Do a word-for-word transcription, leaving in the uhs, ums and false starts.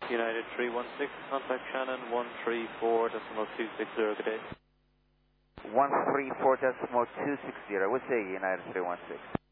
United three one six, contact Shannon one three four decimal two six zero, good day. one three four decimal two six zero, we'll say United three one six.